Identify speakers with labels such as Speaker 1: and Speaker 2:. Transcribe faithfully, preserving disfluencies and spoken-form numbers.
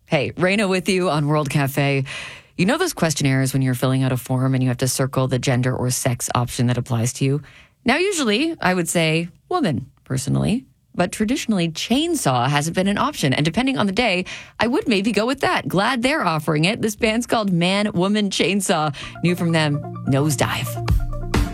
Speaker 1: Hey, Raina with you on World Cafe. You know those questionnaires when you're filling out a form and you have to circle the gender or sex option that applies to you? Now, usually I would say woman, personally. But traditionally, chainsaw hasn't been an option. And depending on the day, I would maybe go with that. Glad they're offering it. This band's called Man, Woman, Chainsaw. New from them, Nosedive.